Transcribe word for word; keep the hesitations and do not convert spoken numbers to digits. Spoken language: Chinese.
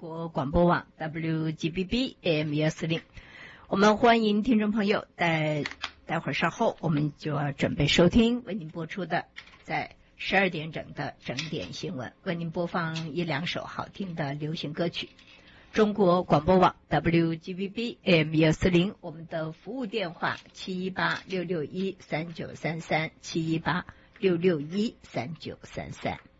国广播网 W G B B A M 幺四零。我们欢迎听众朋友待待会儿稍后我们就要准备收听为您播出的在十二点整的整点新闻，为您播放一两首好听的流行歌曲。中国广播网 W G B B A M 幺四零，我们的服务电话七一八六六一三九三三七一八六六一三九三三。